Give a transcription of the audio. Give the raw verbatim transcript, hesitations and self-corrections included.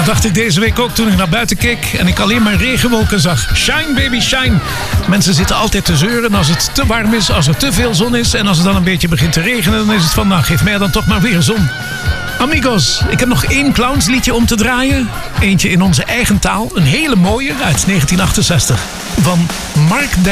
Dat dacht ik deze week ook toen ik naar buiten keek en ik alleen maar regenwolken zag. Shine baby shine. Mensen zitten altijd te zeuren als het te warm is, als er te veel zon is. En als het dan een beetje begint te regenen, dan is het van, nou, geef mij dan toch maar weer zon. Amigos, ik heb nog één clownsliedje om te draaien. Eentje in onze eigen taal, een hele mooie uit negentien achtenzestig. Van Mark